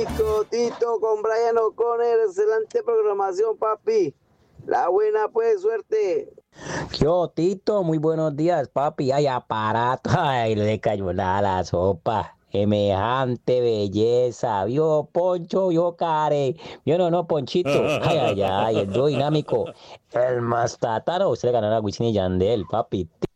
Tito, Tito con Brian O'Connor, excelente programación, papi. La buena, pues, suerte. Yo, Tito, muy buenos días, papi. Ay, aparato. Ay, le cayó nada a la sopa. Semejante belleza. Vio Poncho, vio Care. Vio no, Ponchito. Ay, ay, ay, el dúo dinámico. El más tataro. Usted le ganó a Wisin y Yandel, papi.